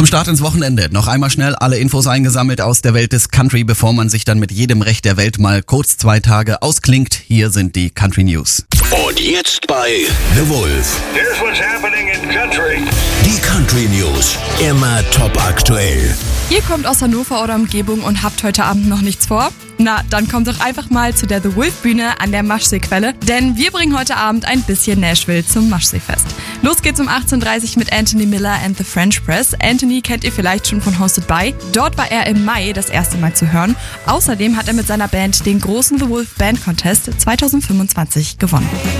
Zum Start ins Wochenende noch einmal schnell alle Infos eingesammelt aus der Welt des Country, bevor man sich dann mit jedem Recht der Welt mal kurz 2 Tage ausklingt. Hier sind die Country News. Und jetzt bei The Wolf. Here's what's happening in country. Die Country News. Immer top aktuell. Ihr kommt aus Hannover oder Umgebung und habt heute Abend noch nichts vor? Na, dann kommt doch einfach mal zu der The Wolf Bühne an der Maschseequelle, denn wir bringen heute Abend ein bisschen Nashville zum Maschseefest. Los geht's um 18:30 Uhr mit Anthony Miller and the French Press. Anthony kennt ihr vielleicht schon von Hosted By. Dort war er im Mai das erste Mal zu hören. Außerdem hat er mit seiner Band den großen The Wolf Band Contest 2025 gewonnen.